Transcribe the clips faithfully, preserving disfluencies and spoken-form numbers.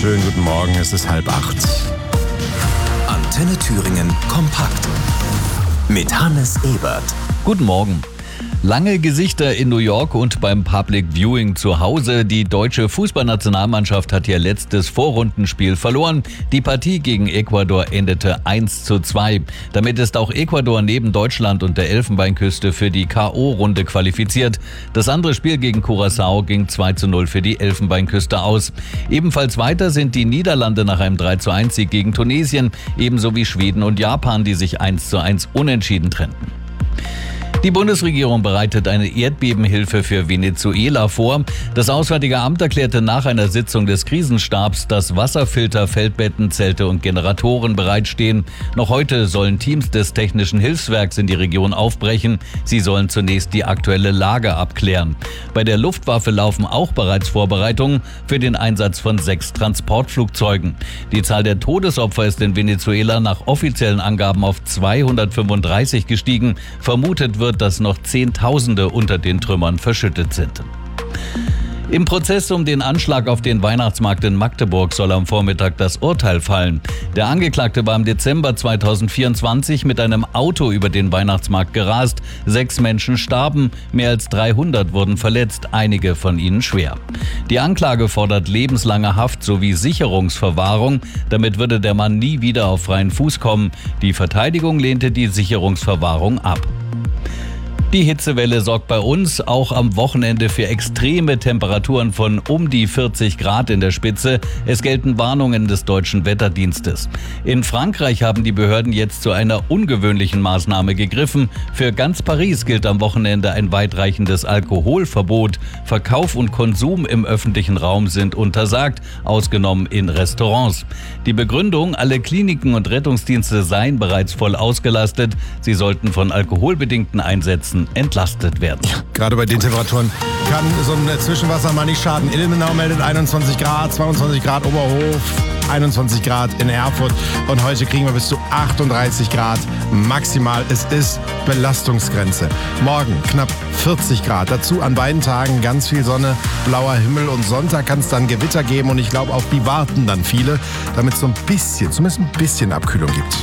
wunderschönen guten Morgen, es ist halb acht. Antenne Thüringen kompakt mit Hannes Ebert. Guten Morgen. Lange Gesichter in New York und beim Public Viewing zu Hause. Die deutsche Fußballnationalmannschaft hat ihr letztes Vorrundenspiel verloren. Die Partie gegen Ecuador endete eins zu zwei. Damit ist auch Ecuador neben Deutschland und der Elfenbeinküste für die K O-Runde qualifiziert. Das andere Spiel gegen Curaçao ging zwei zu null für die Elfenbeinküste aus. Ebenfalls weiter sind die Niederlande nach einem drei zu eins Sieg gegen Tunesien, ebenso wie Schweden und Japan, die sich eins zu eins unentschieden trennten. Die Bundesregierung bereitet eine Erdbebenhilfe für Venezuela vor. Das Auswärtige Amt erklärte nach einer Sitzung des Krisenstabs, dass Wasserfilter, Feldbetten, Zelte und Generatoren bereitstehen. Noch heute sollen Teams des Technischen Hilfswerks in die Region aufbrechen. Sie sollen zunächst die aktuelle Lage abklären. Bei der Luftwaffe laufen auch bereits Vorbereitungen für den Einsatz von sechs Transportflugzeugen. Die Zahl der Todesopfer ist in Venezuela nach offiziellen Angaben auf zweihundertfünfunddreißig gestiegen. Vermutet wird, dass noch Zehntausende unter den Trümmern verschüttet sind. Im Prozess um den Anschlag auf den Weihnachtsmarkt in Magdeburg soll am Vormittag das Urteil fallen. Der Angeklagte war im Dezember zweitausendvierundzwanzig mit einem Auto über den Weihnachtsmarkt gerast. Sechs Menschen starben, mehr als dreihundert wurden verletzt, einige von ihnen schwer. Die Anklage fordert lebenslange Haft sowie Sicherungsverwahrung. Damit würde der Mann nie wieder auf freien Fuß kommen. Die Verteidigung lehnte die Sicherungsverwahrung ab. Die Hitzewelle sorgt bei uns auch am Wochenende für extreme Temperaturen von um die vierzig Grad in der Spitze. Es gelten Warnungen des deutschen Wetterdienstes. In Frankreich haben die Behörden jetzt zu einer ungewöhnlichen Maßnahme gegriffen. Für ganz Paris gilt am Wochenende ein weitreichendes Alkoholverbot. Verkauf und Konsum im öffentlichen Raum sind untersagt, ausgenommen in Restaurants. Die Begründung, alle Kliniken und Rettungsdienste seien bereits voll ausgelastet. Sie sollten von alkoholbedingten Einsätzen entlastet werden. Gerade bei den Temperaturen kann so ein Zwischenwasser mal nicht schaden. Ilmenau meldet einundzwanzig Grad, zweiundzwanzig Grad Oberhof, einundzwanzig Grad in Erfurt und heute kriegen wir bis zu achtunddreißig Grad maximal. Es ist Belastungsgrenze. Morgen knapp vierzig Grad. Dazu an beiden Tagen ganz viel Sonne, blauer Himmel und Sonntag kann es dann Gewitter geben und ich glaube, auf die warten dann viele, damit es so ein bisschen, zumindest ein bisschen Abkühlung gibt.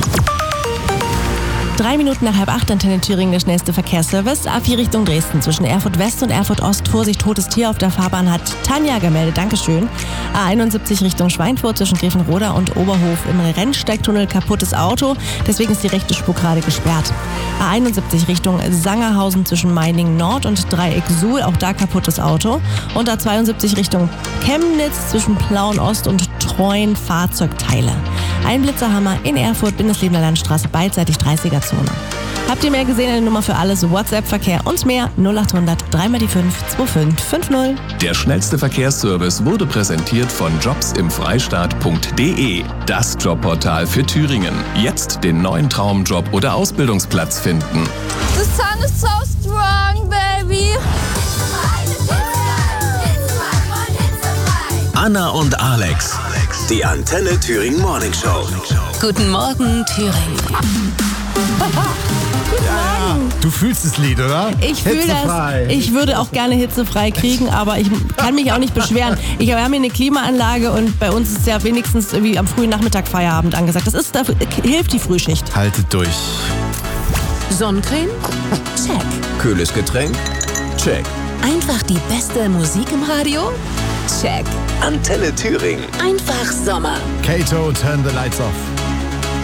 Drei Minuten nach halb acht, Antenne Thüringen, der schnellste Verkehrsservice. A vier Richtung Dresden, zwischen Erfurt West und Erfurt Ost. Vorsicht, totes Tier auf der Fahrbahn, hat Tanja gemeldet. Dankeschön. A einundsiebzig Richtung Schweinfurt, zwischen Grevenroda und Oberhof. Im Rennsteigtunnel kaputtes Auto. Deswegen ist die rechte Spur gerade gesperrt. A einundsiebzig Richtung Sangerhausen, zwischen Meiningen Nord und Dreieck Suhl. Auch da kaputtes Auto. Und A zweiundsiebzig Richtung Chemnitz, zwischen Plauen Ost und Treuen Fahrzeugteile. Ein Blitzerhammer in Erfurt, Bindeslebner Landstraße, beidseitig dreißiger Zone. Habt ihr mehr gesehen? Eine Nummer für alles, WhatsApp-Verkehr und mehr null achthundert drei mal die fünf zwei fünf fünf null. Der schnellste Verkehrsservice wurde präsentiert von jobs im freistaat punkt de. Das Jobportal für Thüringen. Jetzt den neuen Traumjob oder Ausbildungsplatz finden. The sun is so strong, baby. Anna und Alex. Die Antenne Thüringen Morning Show. Guten Morgen, Thüringen. Ja, du fühlst das Lied, oder? Ich fühle das. Hitzefrei. Ich würde auch gerne hitzefrei kriegen, aber ich kann mich auch nicht beschweren. Ich habe hier eine Klimaanlage und bei uns ist ja wenigstens irgendwie am frühen Nachmittag Feierabend angesagt. Das ist, dafür, hilft die Frühschicht. Haltet durch. Sonnencreme? Check. Kühles Getränk? Check. Einfach die beste Musik im Radio? Check. Antenne Thüringen. Einfach Sommer. Kato, turn the lights off.